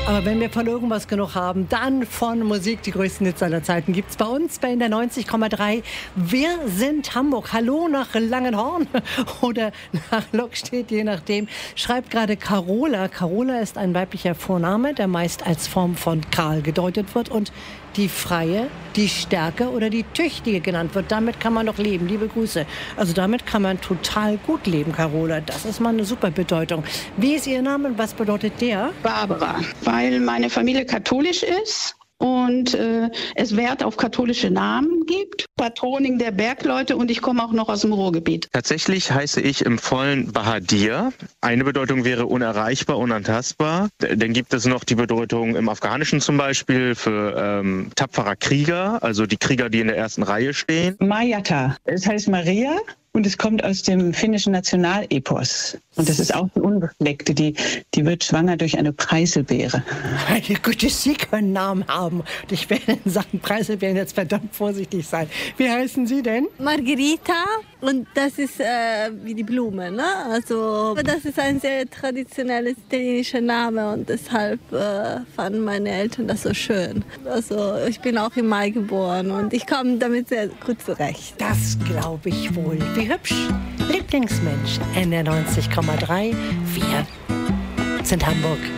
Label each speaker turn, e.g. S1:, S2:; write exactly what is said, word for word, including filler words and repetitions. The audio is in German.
S1: Aber wenn wir von irgendwas genug haben, dann von Musik. Die größten Hits aller Zeiten gibt es bei uns bei der neunzig Komma drei. Wir sind Hamburg. Hallo nach Langenhorn oder nach Lockstedt, je nachdem. Schreibt gerade Carola. Carola ist ein weiblicher Vorname, der meist als Form von Karl gedeutet wird und die Freie, die Stärke oder die Tüchtige genannt wird. Damit kann man doch leben. Liebe Grüße. Also damit kann man total gut leben, Carola. Das ist mal eine super Bedeutung. Wie ist Ihr Name und was bedeutet der?
S2: Barbara, weil meine Familie katholisch ist und äh, es Wert auf katholische Namen gibt. Patronin der Bergleute und ich komme auch noch aus dem Ruhrgebiet.
S3: Tatsächlich heiße ich im vollen Bahadir. Eine Bedeutung wäre unerreichbar, unantastbar. Dann gibt es noch die Bedeutung im Afghanischen zum Beispiel für ähm, tapferer Krieger, also die Krieger, die in der ersten Reihe stehen.
S4: Marjatta, es heißt Maria. Und es kommt aus dem finnischen Nationalepos. Und das ist auch die Unbefleckte, die, die wird schwanger durch eine Preiselbeere.
S1: Meine Güte, Sie können Namen haben. Und ich werde in Sachen Preiselbeeren jetzt verdammt vorsichtig sein. Wie heißen Sie denn?
S5: Margherita. Und das ist äh, wie die Blume, ne? Also das ist ein sehr traditioneller italienischer Name und deshalb äh, fanden meine Eltern das so schön. Also ich bin auch im Mai geboren und ich komme damit sehr gut zurecht.
S1: Das glaube ich wohl. Wie hübsch. Lieblingsmensch, N R neunzig Komma drei. Wir sind Hamburg.